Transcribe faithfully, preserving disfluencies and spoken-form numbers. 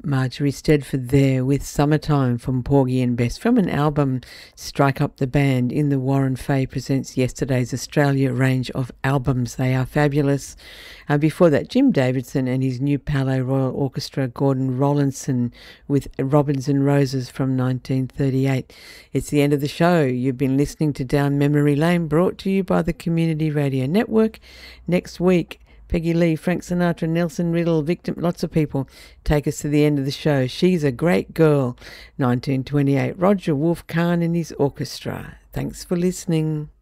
Marjorie Stedford there with Summertime from Porgy and Bess from an album Strike Up the Band in the Warren Fay Presents Yesterday's Australia range of albums. They are fabulous. Uh, before that, Jim Davidson and his new Palais Royal Orchestra, Gordon Rollinson with Robins and Roses from nineteen thirty-eight. It's the end of the show. You've been listening to Down Memory Lane, brought to you by the Community Radio Network. Next week, Peggy Lee, Frank Sinatra, Nelson Riddle, Victim, lots of people take us to the end of the show. She's a Great Girl, nineteen twenty-eight. Roger Wolf Kahn and his orchestra. Thanks for listening.